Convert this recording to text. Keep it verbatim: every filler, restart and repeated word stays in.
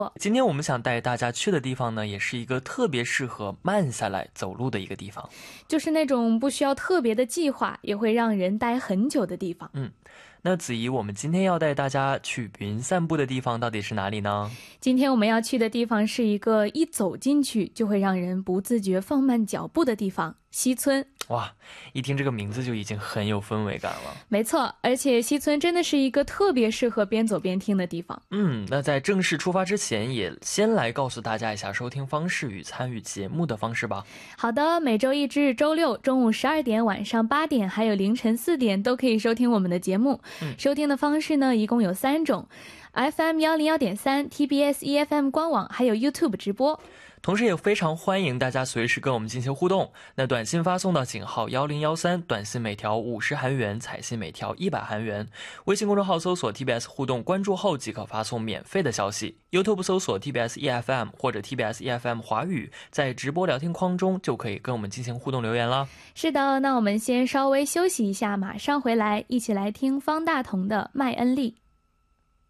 今天我们想带大家去的地方呢，也是一个特别适合慢下来走路的一个地方， 就是那种不需要特别的计划，也会让人待很久的地方。 嗯，那子怡，我们今天要带大家去云散步的地方到底是哪里呢？ 今天我们要去的地方是一个一走进去就会让人不自觉放慢脚步的地方——西村。 哇，一听这个名字就已经很有氛围感了。 没错，而且西村真的是一个特别适合边走边听的地方。 嗯，那在正式出发之前，也先来告诉大家一下收听方式与参与节目的方式吧。 好的，每周一至日周六中午十二点、晚上八点还有凌晨四点都可以收听我们的节目。 嗯， 收听的方式呢一共有三种， F M 一零一点三、 T B S E F M 官网还有 YouTube 直播。 同时也非常欢迎大家随时跟我们进行互动，那短信发送到井号一零一三，短信每条五十韩元，彩信每条一百韩元。微信公众号搜索 T B S 互动，关注后即可发送免费的消息。 YouTube 搜索 T B S E F M 或者 T B S E F M 华语，在直播聊天框中就可以跟我们进行互动留言啦。 是的，那我们先稍微休息一下，马上回来一起来听方大同的麦恩利。